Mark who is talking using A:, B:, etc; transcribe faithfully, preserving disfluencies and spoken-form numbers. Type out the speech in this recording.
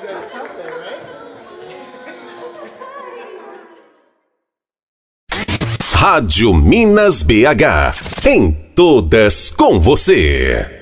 A: Rádio Minas B H, em todas com você.